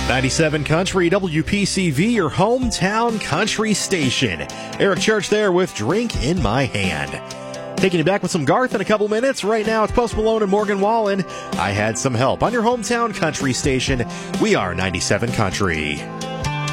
97 Country WPCV, your hometown country station. Eric Church there with Drink in My Hand. Taking you back with some Garth in a couple minutes. Right now it's Post Malone and Morgan Wallen. I Had Some Help on your hometown country station. We are 97 Country.